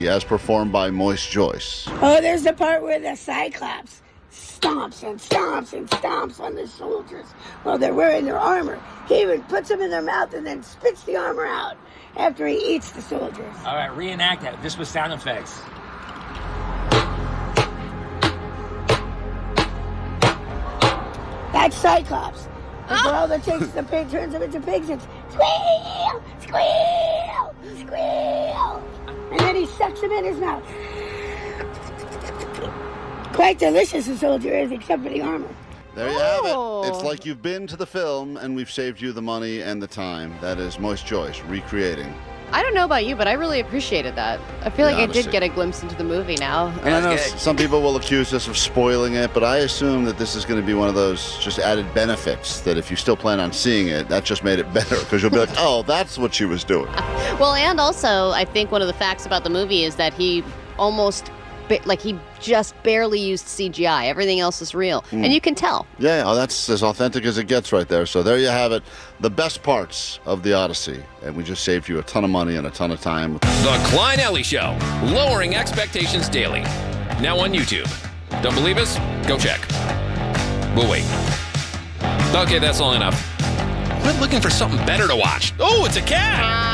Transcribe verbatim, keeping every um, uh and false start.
as performed by Moist Joyce. Oh, there's the part where the Cyclops stomps and stomps and stomps on the soldiers while they're wearing their armor. He even puts them in their mouth and then spits the armor out after he eats the soldiers. All right, reenact that. This was sound effects. That's Cyclops. The girl that takes the pig turns them into pigs and squeal, squeal, squeal. And then he sucks them in his mouth. Quite delicious, the soldier is, except for the armor. There you have it. It's like you've been to the film, and we've saved you the money and the time. That is Moist Joyce recreating. I don't know about you, but I really appreciated that. I feel like I honesty. did get a glimpse into the movie now. And I know That's good. some people will accuse us of spoiling it, but I assume that this is going to be one of those just added benefits that if you still plan on seeing it, that just made it better because you'll be like, oh, that's what she was doing. Well, and also, I think one of the facts about the movie is that he almost, ba- like, he just barely used C G I. Everything else is real. Mm. And you can tell. Yeah, oh, that's as authentic as it gets right there. So there you have it, the best parts of the Odyssey. And we just saved you a ton of money and a ton of time. The Klein Alley Show, lowering expectations daily. Now on YouTube. Don't believe us? Go check. We'll wait. Okay, that's long enough. Quit looking for something better to watch. Oh, it's a cat!